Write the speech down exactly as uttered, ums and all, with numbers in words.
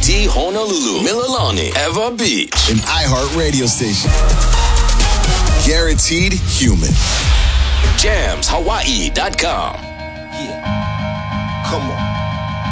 T Honolulu, Mililani, Ewa Beach. An iHeart radio station. Guaranteed human. jams hawaii dot com. Yeah. Come on.